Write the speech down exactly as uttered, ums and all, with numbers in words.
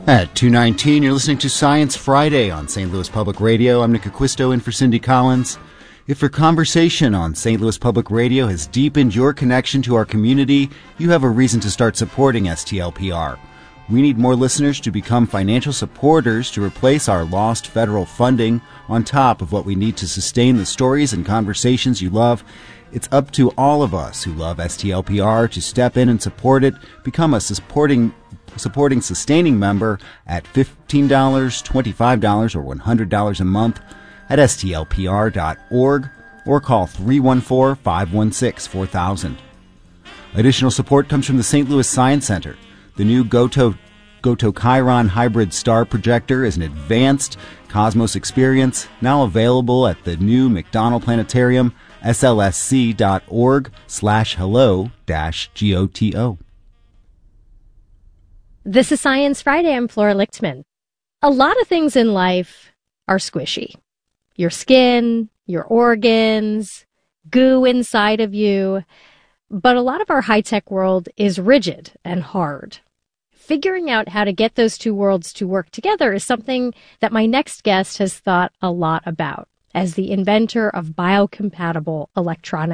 At two nineteen, you're listening to Science Friday on Saint Louis Public Radio. I'm Nick Acquisto in for Cindy Collins. If your conversation on Saint Louis Public Radio has deepened your connection to our community, you have a reason to start supporting S T L P R. We need more listeners to become financial supporters to replace our lost federal funding on top of what we need to sustain the stories and conversations you love. It's up to all of us who love S T L P R to step in and support it, become a supporting supporting sustaining member at fifteen dollars, twenty-five dollars, or one hundred dollars a month at S T L P R dot org or call three one four, five one six, four thousand. Additional support comes from the Saint Louis Science Center. The new Goto, Goto Chiron Hybrid Star Projector is an advanced cosmos experience now available at the new McDonald Planetarium, S L S C dot org slash hello dash G O T O. This is Science Friday. I'm Flora Lichtman. A lot of things in life are squishy. Your skin, your organs, goo inside of you. But a lot of our high-tech world is rigid and hard. Figuring out how to get those two worlds to work together is something that my next guest has thought a lot about as the inventor of biocompatible electronic